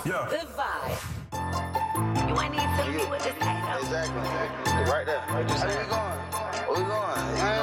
Yeah. Good vibe. You ain't need to tell me what this ain't. Exactly. Right there. Where we going? Where we going?